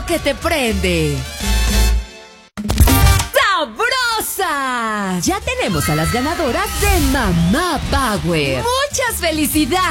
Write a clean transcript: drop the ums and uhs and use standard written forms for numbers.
lo que te prende. ¡Sabrosas! Ya tenemos a las ganadoras de Mamá Power. ¡Muchas felicidades!